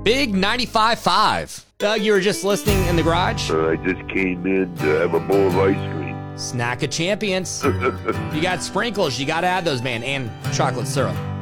Big 95.5. Doug, you were just listening in the garage? I just came in to have a bowl of ice cream. Snack of champions. You got sprinkles. You got to add those, man, and chocolate syrup.